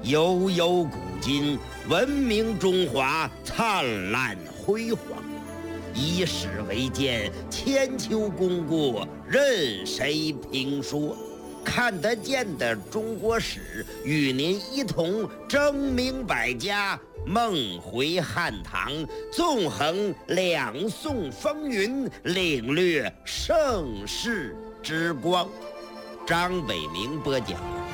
悠悠古今，文明中华灿烂辉煌。以史为鉴，千秋功过任谁评说？看得见的中国史，与您一同争明百家，梦回汉唐，纵横两宋风云，领略盛世之光。张伟明播讲。